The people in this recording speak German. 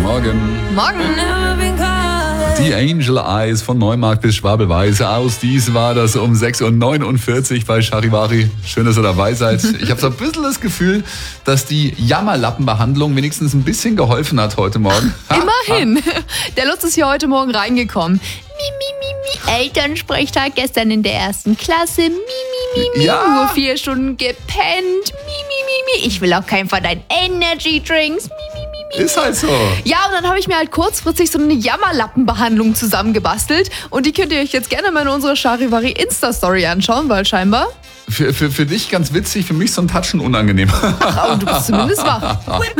Morgen. Morgen. Die Angel Eyes von Neumarkt bis Schwabelweise aus. Dies war das um 6.49 Uhr bei Charivari. Schön, dass ihr dabei seid. Ich habe so ein bisschen das Gefühl, dass die Jammerlappenbehandlung wenigstens ein bisschen geholfen hat heute Morgen. Immerhin. Der Lutz ist hier heute Morgen reingekommen. Elternsprechtag gestern in der 1. Klasse. Ja. Nur 4 Stunden gepennt. Ich will auch keinen von deinen Energy Drinks. Ist halt so. Ja, und dann habe ich mir halt kurzfristig so eine Jammerlappenbehandlung zusammengebastelt. Und die könnt ihr euch jetzt gerne mal in unserer Charivari Insta-Story anschauen, weil scheinbar... Für dich ganz witzig, für mich so ein Touchen unangenehm. Ach, du bist zumindest wach.